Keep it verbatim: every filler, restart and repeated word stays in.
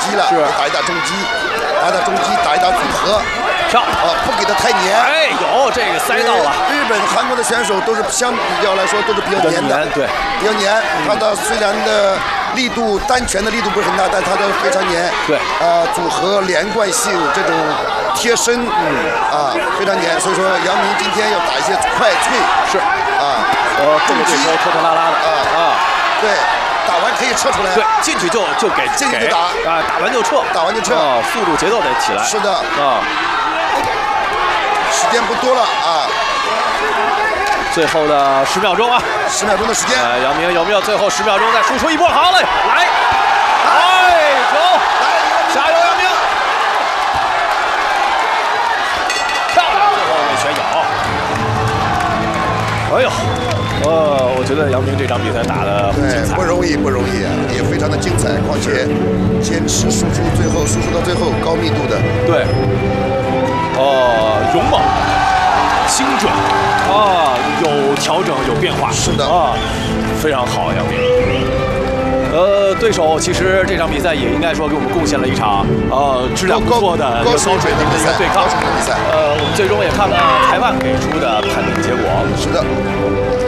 击了， 是打一打重击，打一打重击，打一打组合， 跳啊，不给他太黏。 哎，有这个塞到了。 日本、韩国的选手都是相比较来说都是比较黏的， 对， 比较黏。他的虽然的力度单拳的力度不是很大，但他的非常黏。 对， 呃，组合连贯性这种贴身，嗯啊，非常黏。所以说，杨明今天要打一些快脆， 是啊， 呃，这个对手拖拖拉拉的啊啊， 对，打完可以撤出来。 对，进去就就给进去就打啊，打完就撤， 打完就撤， 啊，速度节奏得起来。 是的啊， 时间不多了啊。 最后的十秒钟啊， 十秒钟的时间。 呃，杨明有没有最后十秒钟再输出一波？好嘞，来，哎，走， 来， 加油，杨明！漂亮，最后被拳咬。哎呦，呃，我觉得杨明这场比赛打得很精对， 彩， 不容易，不容易啊，也非常的精彩。况且坚持输出，最后输出到最后高密度的。 对，呃，勇猛。精准啊，有调整，有变化， 是的啊，非常好，杨明。呃，对手其实这场比赛也应该说给我们贡献了一场呃质量不错的、 高高水平的一个对抗。 高水平的比赛。 呃，我们最终也看了台湾给出的判定结果。 是的。